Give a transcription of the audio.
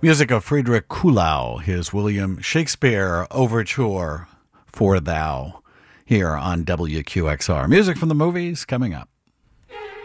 Music of Friedrich Kuhlau, his William Shakespeare Overture for Thou, here on WQXR. Music from the movies coming up.